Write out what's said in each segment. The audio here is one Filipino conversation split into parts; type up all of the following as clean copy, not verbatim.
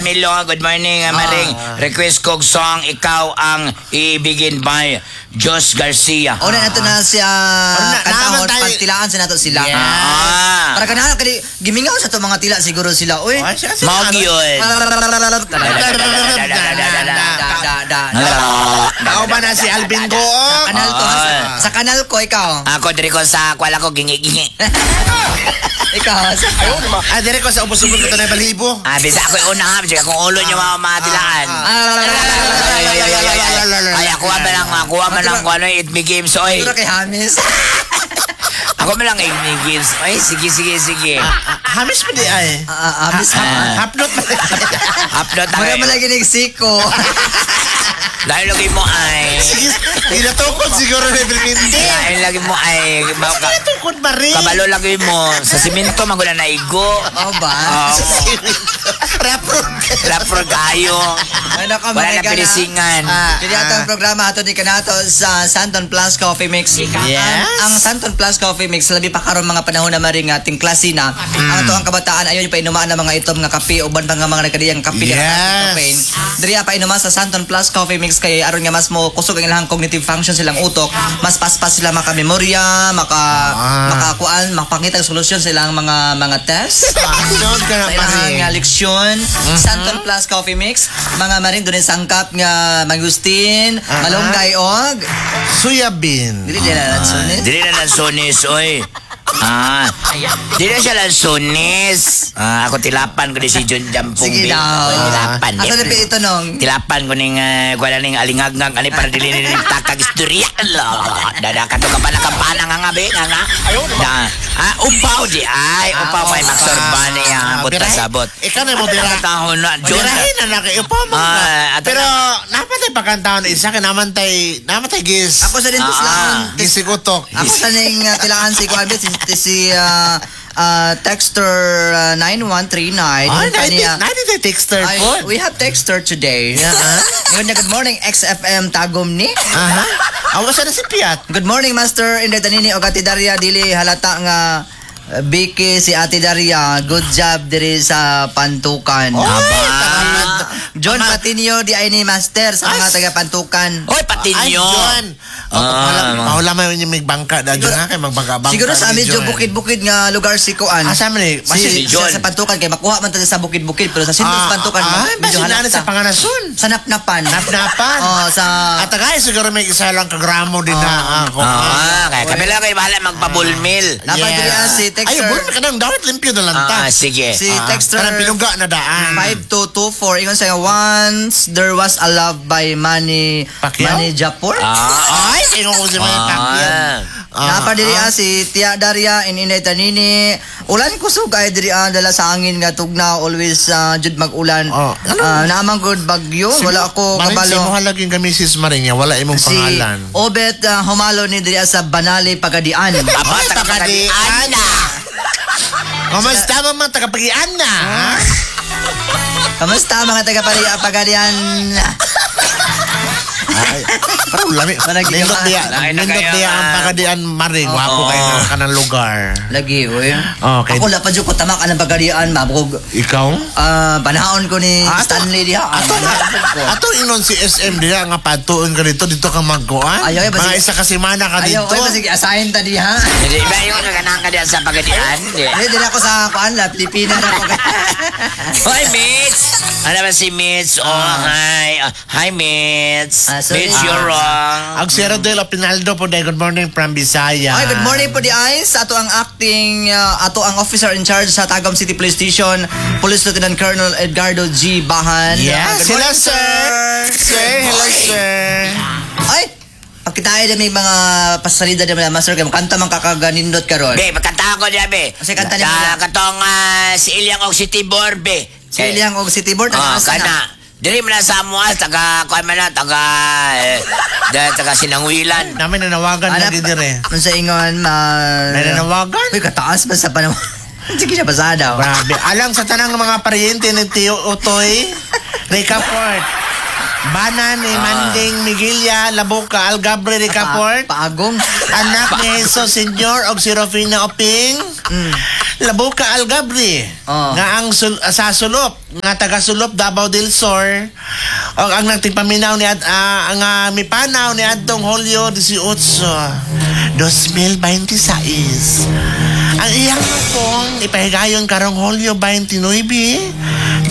Milo, good morning, Maring. Request kong song, Ikaw ang Iibigin by Jos Garcia. Una nato na siya kantahon pagtilaan sa nato sila. Para kanahan kadi gimingaw sa to mga tila siguro sila. Uy. Maog yun. Ako ba na si Alvin Go? Kanal ko. Sa kanal ko ikaw. Ako diri ko sa kwala ko gingi-gingi. Ikaw. Dire ko sa ubos-ubos ko na balibo. Bisa ako una ha, bisa kung ulo niyo mga matilaan. Ay, ako ba lang kung ano, Eat Me Games, oy. Siguro kay Hamis. Ako ba lang Eat Me Games, oy. Sige. Hamis pa di ay. Hamis. Hapnot pa. Upload na Mga kayo. malagi nagsiko. Dahil lagi mo ay... Ginatukod siguro na Belminti. Dahil lagi mo ay... Ginatukod ba rin? Kabalo lagi mo. Sa simento, magula na igo. Oo ba? Rapper kayo. Wala na pinisingan. Kaya atong programa ato ni kanato sa Santon Plus Coffee Mix. Ang Santon Plus Coffee Mix labi pa karon mga panahon na maring ating klase na. Ang ato ang kabataan ayon pa inumaan ng mga itom nga kape uban pa nga mga nagkadiyang kape caffeine. Diri pa inuman sa Santon Plus Coffee Mix kay aron nga mas mo kusog ang ilang cognitive function silang utok, mas paspas sila makamemorya, makakuan, makapangita og solusyon sa ilang mga test. Noon ka na Ilang leksyon. Santon Plus Coffee Mix, mga maring doon sangkap nga mangustin, malunggay og Suyabin. dili na lansones. Dili na lansones, oy. Dili na siya lansones. Ako tilapan ko ni si John Jampong. Sige daw. Tilapan. Asa na ito nung? Tilapan ko ning kuala ning alingagngag ani para dili ni takag istorya. Dada ka to kampana nga be nga. Upaw di ay upaw may maksorban niya buta sabot. Ikaw na mo bira. Tahon na John. Birahin na nakaiupaw mo. Pero napatay pagkantaon isa ka namatay gis. Ako sa din lang. Gisigutok. Ako sa ning tilaan si Kuan si Texter 9139. Texter po. We have Texter today. Good morning XFM tagom ni. Awas na si Piat. Good morning Master Inday Tanini o Ati Daria dili halata nga Vicky si Ate Daria. Good job diri sa Pantukan. John Patinio di ay ni Master sa mga taga Pantukan. Oy Patinio. Mahula man yung may bangka da John kay magbangka-bangka. Siguro sa medyo bukid-bukid nga lugar si Kuan. Asa man ni? Sa Pantukan kay makuha man ta sa bukid-bukid pero sa sintos Pantukan medyo halata sa Panganason. sa Napnapan. Sa Atagay siguro may isa lang kagramo din na ako. Kaya kami lang kayo bahala magpabulmil. Napagdiri si Texter. Ay, bulol ka nang dawat limpyo na lang ta. Sige. Si Texter Parang pinuga na daan. 5224 ingon sa once there was a love by Manny Japur. Ay, ino ko si Manny Pacquiao. Napadiri si Tia Daria in Inday Tanini. Ulan kusog ay diri dala sa angin nga tugna always jud mag-ulan. Naamang good bagyo wala ako kabalo. Si mo halaging kami sis Marinya wala imong pangalan. Si Obet humalo ni diri sa Banali Pagadian. Pagadian na. Kamusta mga taga-Pagadian na? Kamusta mga taga-Pagadian? Ay, parang lami. Nindot diya ang Pagadian Maring. Wapo kayo na kanang lugar. Lagi, uy. Okay. Ako lapad yung kutamak ang Pagadian, mabog. Ikaw? Panahon ko ni Stanley diha. Ato inon si SM diha nga patuon ka dito ka magkuan. Mga isa ka semana ka dito. Ayaw, sige, assign ta diha. Hindi ba yung naganang ka diyan sa Pagadian? Hindi ako sa kuan la, Pilipina na ako. Hoy, Mitch! Ano ba si Mitch? hi. Hi, Mitch. Mitch, you're wrong. Ang Sierra del Pinaldo po day. Good morning from Bisaya. Ay, good morning po di Ice. Ato ang ato ang officer in charge sa Tagum City Police Station, Police Lieutenant Colonel Edgardo G. Bahan. Yes, hello sir. Hello sir. Ay, pagkitaay na may mga pasalida na mga master kay kanta man kakaganindot karon. Be, magkanta ako diya, be. Kasi kanta niya sa katong si Ilyang og City Board, be. Si Ilyang og City Board kana. Diri man sa Muas, taga Sinangwilan. Namin nanawagan lagi dire. Ano sa ingon, nanawagan? Uy, kataas ba sa panahon? Sige siya pasada. Grabe. Alang sa tanang mga paryente ni Tio Utoy, Ricaport, Banan ni Manding Miguelia, Labuca, Algabre, Ricaport, Paagong. anak ni Jesus Senior og si Rofina Oping, Labuka Algabri. Oh. Nga ang sa sulop, nga taga sulop Davao del Sur. O ang nagtipaminaw ni ang mipanaw ni adtong Hulyo 18, 2026. Ang iyang pong ipahigayon karong Hulyo 29,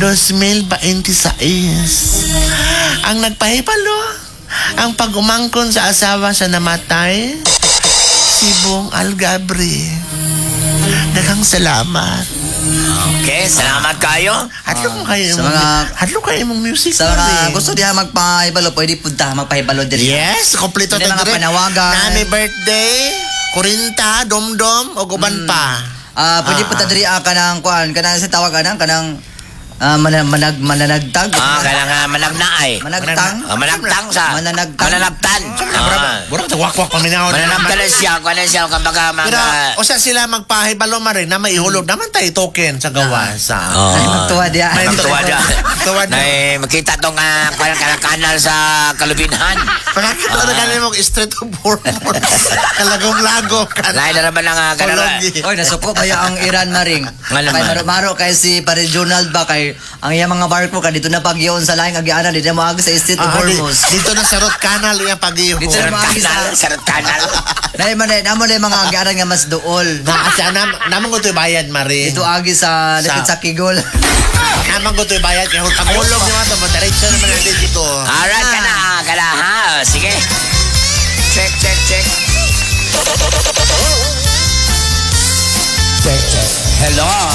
2026. Ang nagpahipalo ang pag-umangkon sa asawa sa namatay, si Bong Algabri. Daghang salamat. Okay, salamat kayo. Hadlo kayo sa mga- hadlo kayo imong music. Sa mga pare. gusto diha magpahibalo, pwede punta magpahibalo diri. Yes, kompleto Hindi ta mga dire. panawagan. Nami birthday, kurinta, domdom o guban pa. Pwede punta diri kanang kuan, kanang sa tawag kanang mananagtag. Kailangan managnaay. Managtang. Managtang sa. Mananagtang. Mananaptan. Burang wakwak paminaw. Mananaptan siya. Kung siya, kumbaga Pero mga... o sa sila magpahibalo ma rin na maihulog naman tayo token sa gawas. Ay, magtuwa diha. May Magtuwa dyan. Tuwa na. Makita tong kanal sa Kalubinhan. Pakakita na ganin mong street of hormones. Kalagong-lago ka. Lain na naman ang kanal. Kologi. Oy, nasuko ba ang Iran maring? Nga naman. Kay maro-maro kay si Pare Jonald ba kay ang iya mga barko ka dito na pagyoon sa laing agianan dito mo agi sa Street of Hormuz. Dito na sa Rot Canal yung pag-iho. Dito na Sarot kanal. Sarot kanal. Dahil man namo na mga agianan nga mas duol. Naasa naman ko ito bayad, Marie. Dito agi sa dito sa Kigol. Naman ko ito bayad. Kaya kung pangulog naman ito, madiretso naman natin dito. Alright, kana ha. Sige. Check. Hello.